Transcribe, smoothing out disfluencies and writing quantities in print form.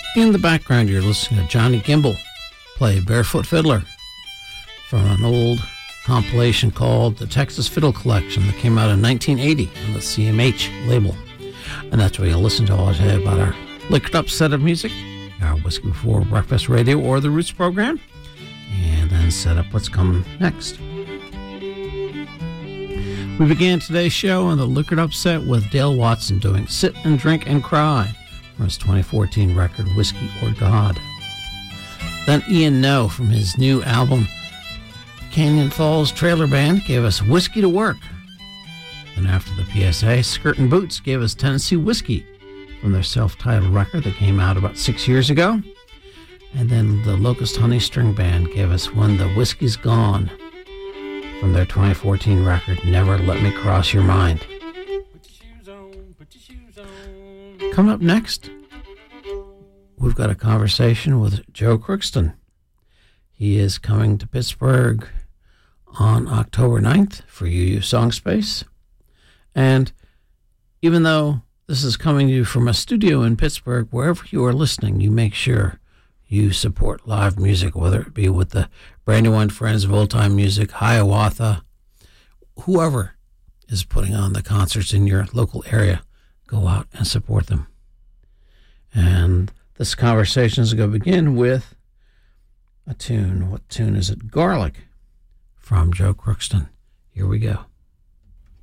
In the background, you're listening to Johnny Gimbel play Barefoot Fiddler from an old compilation called the Texas Fiddle Collection that came out in 1980 on the CMH label. And that's where you'll listen to all today about our liquored up set of music, our Whiskey Before Breakfast Radio or the Roots program, and then set up what's coming next. We began today's show on the liquored up set with Dale Watson doing Sit and Drink and Cry from his 2014 record Whiskey or God. Then Ian No from his new album Canyon Falls Trailer Band gave us Whiskey to Work. Then after the PSA, Skirt and Boots gave us Tennessee Whiskey from their self-titled record that came out about 6 years ago. And then the Locust Honey String Band gave us When the Whiskey's Gone from their 2014 record Never Let Me Cross Your Mind. Coming up next, we've got a conversation with Joe Crookston. He is coming to Pittsburgh on October 9th for UU Song Space. And even though this is coming to you from a studio in Pittsburgh, wherever you are listening, you make sure you support live music, whether it be with the Brandywine Friends of Old Time Music, Hiawatha, whoever is putting on the concerts in your local area, go out and support them. And this conversation is going to begin with a tune. What tune is it? Garlic from Joe Crookston. Here we go.